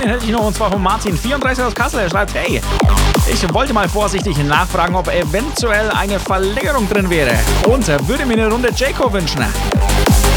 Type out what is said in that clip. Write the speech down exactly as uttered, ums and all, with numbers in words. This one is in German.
einen hätte ich noch, und zwar von Martin vierunddreißig aus Kassel. Er schreibt, hey, ich wollte mal vorsichtig nachfragen, ob eventuell eine Verlängerung drin wäre und würde mir eine Runde Jayco wünschen.